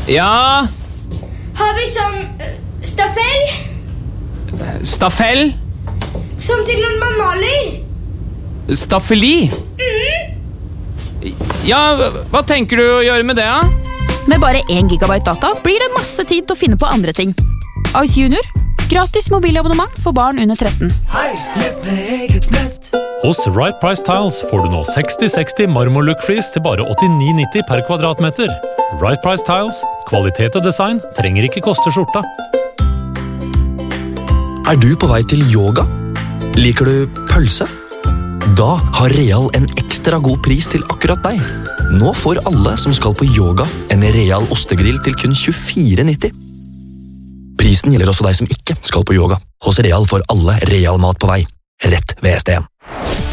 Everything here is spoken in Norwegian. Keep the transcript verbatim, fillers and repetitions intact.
Ja? Har vi sånn uh, staffell? Staffell? Som til når man maler? Staffeli? Mm. Ja, hva tenker du å gjøre med det, da? Med bare én gigabyte data blir det masse tid til å finne på andre ting. Ice Junior. Gratis mobilabonnement for barn under tretten. Hos Right Price Tiles får du nå seksti seksti marmorlook-flis til bare åttini nitti per kvadratmeter. Right Price Tiles, kvalitet og design trenger ikke koste skjorta. Er du på vei til yoga? Liker du pølse? Da har Real en ekstra god pris til akkurat deg. Nå får alle som skal på yoga en Real ostegrill til kun tjuefire nitti. Prisen gjelder også deg som ikke skal på yoga. Hos Real får alle Real mat på vei, rett ved S D en.